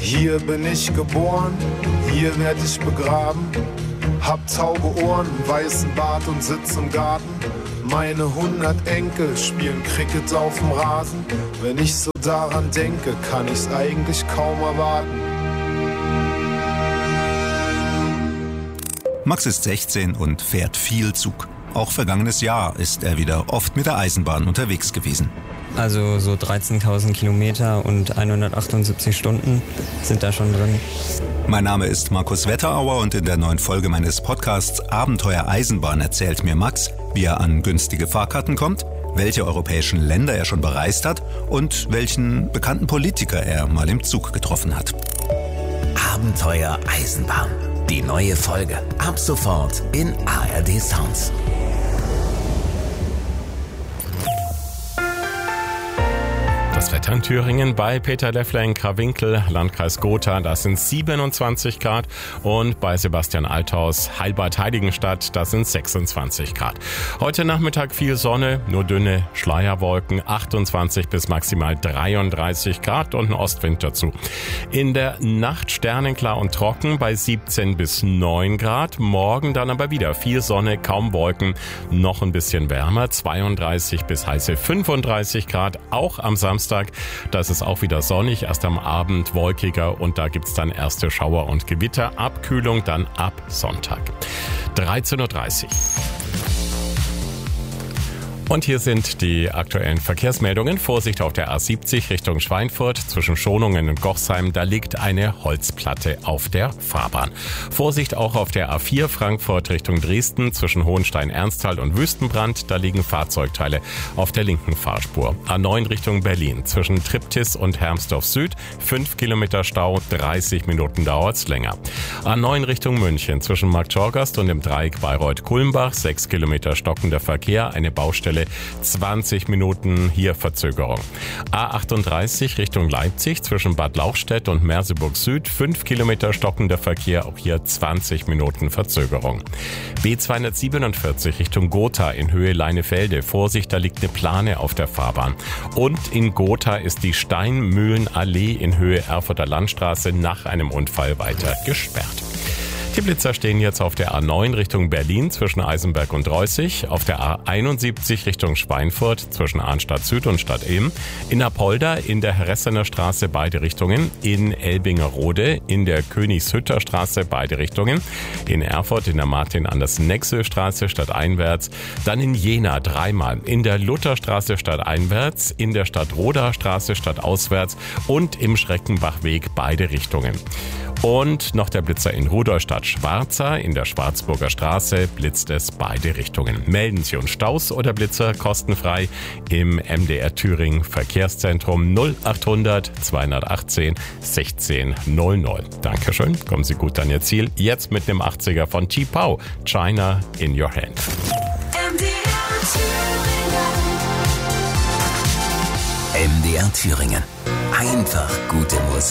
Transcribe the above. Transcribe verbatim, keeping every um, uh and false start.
Hier bin ich geboren, hier werd ich begraben. Hab taube Ohren, weißen Bart und sitz im Garten. Meine hundert Enkel spielen Cricket auf dem Rasen. Wenn ich so daran denke, kann ich's eigentlich kaum erwarten. Max ist sechzehn und fährt viel Zug. Auch vergangenes Jahr ist er wieder oft mit der Eisenbahn unterwegs gewesen. Also so dreizehntausend Kilometer und hundertachtundsiebzig Stunden sind da schon drin. Mein Name ist Markus Wetterauer und in der neuen Folge meines Podcasts Abenteuer Eisenbahn erzählt mir Max, wie er an günstige Fahrkarten kommt, welche europäischen Länder er schon bereist hat und welchen bekannten Politiker er mal im Zug getroffen hat. Abenteuer Eisenbahn. Die neue Folge ab sofort in A R D Sounds. Das Wetter in Thüringen bei Peter Leffler in Krawinkel, Landkreis Gotha, das sind siebenundzwanzig Grad und bei Sebastian Althaus, Heilbad Heiligenstadt, das sind sechsundzwanzig Grad. Heute Nachmittag viel Sonne, nur dünne Schleierwolken, achtundzwanzig bis maximal dreiunddreißig Grad und ein Ostwind dazu. In der Nacht sternenklar und trocken bei siebzehn bis neun Grad, morgen dann aber wieder viel Sonne, kaum Wolken, noch ein bisschen wärmer, zweiunddreißig bis heiße fünfunddreißig Grad, auch am Samstag. Das ist auch wieder sonnig, erst am Abend wolkiger und da gibt's dann erste Schauer und Gewitter. Abkühlung dann ab Sonntag. dreizehn Uhr dreißig. Und hier sind die aktuellen Verkehrsmeldungen. Vorsicht auf der A siebzig Richtung Schweinfurt zwischen Schonungen und Gochsheim. Da liegt eine Holzplatte auf der Fahrbahn. Vorsicht auch auf der A vier Frankfurt Richtung Dresden zwischen Hohenstein-Ernsthal und Wüstenbrand. Da liegen Fahrzeugteile auf der linken Fahrspur. A neun Richtung Berlin zwischen Triptis und Hermsdorf Süd. fünf Kilometer Stau, dreißig Minuten dauert's länger. A neun Richtung München zwischen Marktschorgast und dem Dreieck Bayreuth-Kulmbach. sechs Kilometer stockender Verkehr, eine Baustelle. zwanzig Minuten hier Verzögerung. A achtunddreißig Richtung Leipzig zwischen Bad Lauchstädt und Merseburg Süd. fünf Kilometer stockender Verkehr, auch hier zwanzig Minuten Verzögerung. B zweihundertsiebenundvierzig Richtung Gotha in Höhe Leinefelde. Vorsicht, da liegt eine Plane auf der Fahrbahn. Und in Gotha ist die Steinmühlenallee in Höhe Erfurter Landstraße nach einem Unfall weiter gesperrt. Die Blitzer stehen jetzt auf der A neun Richtung Berlin zwischen Eisenberg und Reußig, auf der A einundsiebzig Richtung Schweinfurt zwischen Arnstadt Süd und Stadtilm, in Apolda in der Heressener Straße beide Richtungen, in Elbingerode in der Königshütter Straße beide Richtungen, in Erfurt in der Martin-Andersen-Nexel-Straße stadteinwärts, dann in Jena dreimal, in der Lutherstraße stadteinwärts, in der Stadtroda Straße stadtauswärts und im Schreckenbachweg beide Richtungen. Und noch der Blitzer in Rudolstadt-Schwarza in der Schwarzburger Straße blitzt es beide Richtungen. Melden Sie uns Staus oder Blitzer kostenfrei im M D R Thüringen Verkehrszentrum null achthundert zweihundertachtzehn sechzehn null null. Dankeschön, kommen Sie gut an Ihr Ziel. Jetzt mit dem achtziger von T-Pow, China in Your Hand. M D R Thüringen. M D R Thüringen. Einfach gute Musik.